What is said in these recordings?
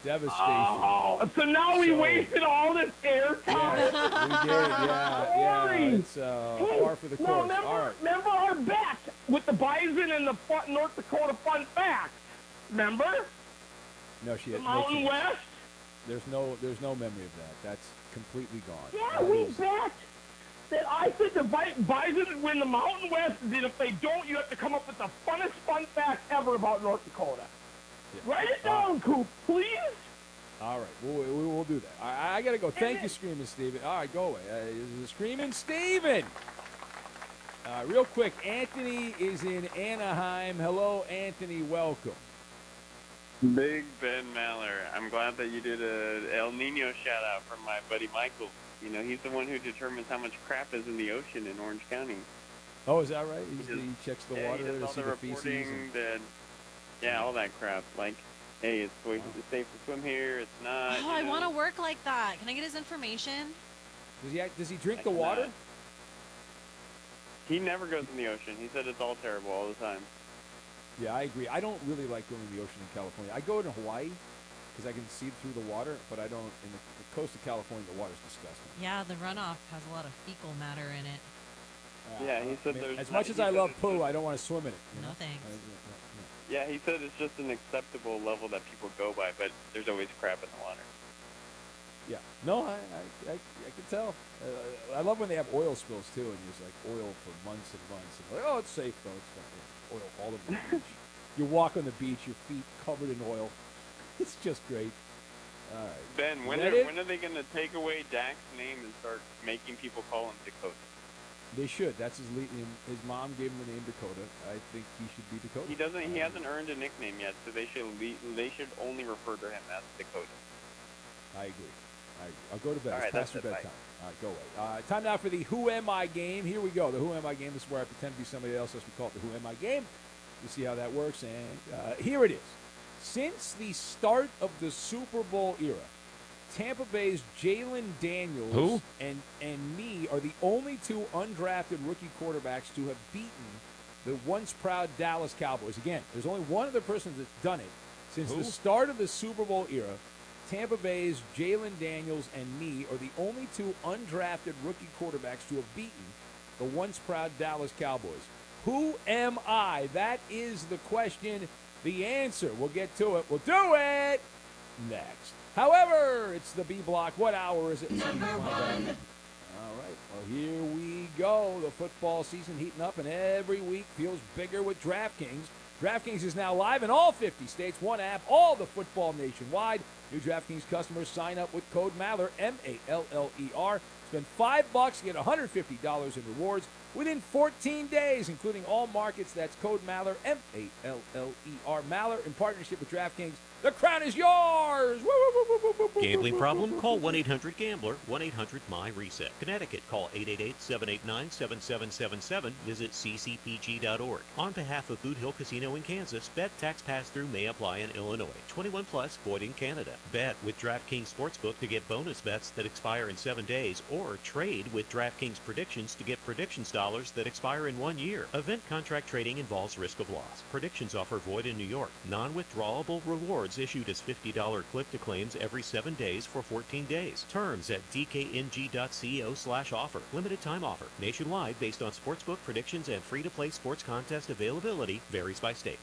devastation. Oh, so now we wasted all this air time. Yeah, we did. Yeah. It's par for the course. Remember, All right. remember our bet with the Bison and the North Dakota Fun Facts? Remember? No, she The had Mountain no West? There's no memory of that. That's completely gone. Yeah, we bet that I said the Bison would win the Mountain West, and if they don't, you have to come up with the funnest fun fact ever about North Dakota. Yeah. Write it down, Coop, please. All right, we'll do that. I got to go. Thank you, Screaming Steven. All right, go away. Screaming Steven. Real quick, Anthony is in Anaheim. Hello, Anthony. Welcome. Big Ben Maller. I'm glad that you did a El Nino shout-out from my buddy Michael. You know, he's the one who determines how much crap is in the ocean in Orange County. Oh, is that right? He checks the water he does to all see the the reporting, feces. all that crap. Like, hey, it's safe to swim here. It's not. Oh, I want to work like that. Can I get his information? Does he drink the water? He never goes in the ocean. He said it's all terrible all the time. Yeah, I agree. I don't really like going to the ocean in California. I go to Hawaii because I can see through the water, but I don't. In the coast of California, the water's disgusting. Yeah, the runoff has a lot of fecal matter in it. He said there's. As much as I love poo, I don't want to swim in it. No thanks. Yeah, he said it's just an acceptable level that people go by, but there's always crap in the water. Yeah. No, I can tell. I love when they have oil spills, too, and there's, like, oil for months and months. And like, oh, it's safe, though. It's fine. Oil all over the beach. You walk on the beach, your feet covered in oil. It's just great. All right. Ben, when are they going to take away Dak's name and start making people call him Dakota? They should. That's his mom gave him the name Dakota. I think he should be Dakota. He doesn't. He hasn't earned a nickname yet, so they should only refer to him as Dakota. I agree. I'll go to bed. All right, it's past your bedtime. All right, go away. Time now for the Who Am I game. Here we go. The Who Am I game. This is where I pretend to be somebody else, as we call it the Who Am I game. You see how that works, and here it is. Since the start of the Super Bowl era, Tampa Bay's Jalen Daniels and me are the only two undrafted rookie quarterbacks to have beaten the once proud Dallas Cowboys. Again, there's only one other person that's done it. Since the start of the Super Bowl era, Tampa Bay's Jalen Daniels and me are the only two undrafted rookie quarterbacks to have beaten the once proud Dallas Cowboys. Who am I? That is the question. The answer, we'll get to it. We'll do it next. However, it's the B block. What hour is it? All right. Well, here we go. The football season heating up, and every week feels bigger with DraftKings. DraftKings is now live in all 50 states. One app, all the football nationwide. New DraftKings customers sign up with code Maller, M-A-L-L-E-R. Spend $5 to get $150 in rewards within 14 days, including all markets. That's code Maller, M-A-L-L-E-R. Maller in partnership with DraftKings. The crown is yours! Woo, woo, woo, woo, woo, woo, Gambling problem? Call 1-800-GAMBLER, 1-800-MY-RESET. Connecticut, call 888-789-7777. Visit ccpg.org. On behalf of Boot Hill Casino in Kansas, bet tax pass-through may apply in Illinois. 21 plus, void in Canada. Bet with DraftKings Sportsbook to get bonus bets that expire in 7 days, or trade with DraftKings Predictions to get predictions dollars that expire in 1 year. Event contract trading involves risk of loss. Predictions offer void in New York. Non-withdrawable rewards issued as $50 click-to-claims every 7 days for 14 days. Terms at dkng.co/offer. Limited time offer. Nationwide based on sportsbook predictions and free-to-play sports contest availability. Varies by state.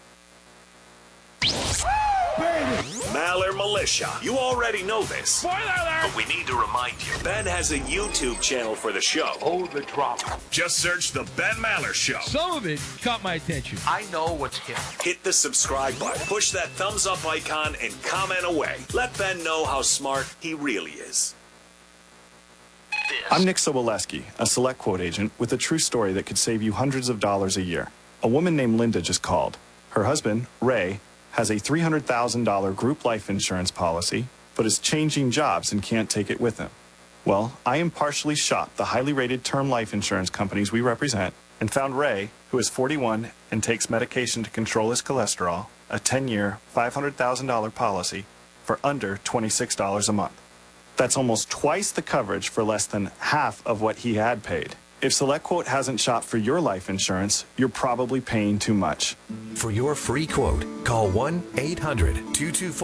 Maller Militia. You already know this. Spoiler alert! But we need to remind you. Ben has a YouTube channel for the show. Oh, the drama. Just search The Ben Maller Show. Some of it caught my attention. I know what's hip. Hit the subscribe button, push that thumbs up icon, and comment away. Let Ben know how smart he really is. I'm Nick Soboleski, a Select Quote agent with a true story that could save you hundreds of dollars a year. A woman named Linda just called. Her husband, Ray, has a $300,000 group life insurance policy, but is changing jobs and can't take it with him. Well, I impartially shopped the highly rated term life insurance companies we represent and found Ray, who is 41 and takes medication to control his cholesterol, a 10-year, $500,000 policy for under $26 a month. That's almost twice the coverage for less than half of what he had paid. If SelectQuote hasn't shopped for your life insurance, you're probably paying too much. For your free quote, call 1-800-224